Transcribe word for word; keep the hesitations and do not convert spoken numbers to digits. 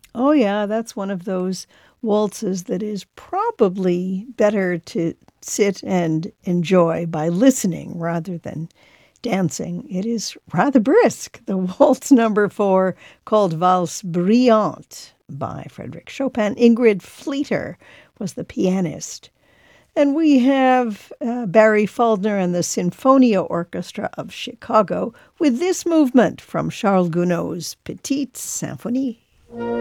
Oh, yeah, that's one of those waltzes that is probably better to sit and enjoy by listening rather than dancing. It is rather brisk. The waltz number four, called Valse Brillante by Frederick Chopin. Ingrid Fleeter was the pianist. And we have uh, Barry Faulkner and the Sinfonia Orchestra of Chicago with this movement from Charles Gounod's Petite Symphonie.